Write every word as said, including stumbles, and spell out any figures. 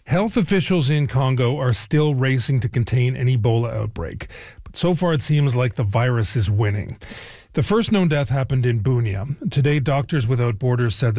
Health officials in Congo are still racing to contain an Ebola outbreak, but so far it seems like the virus is winning. The first known death happened in Bunia. Today, Doctors Without Borders said that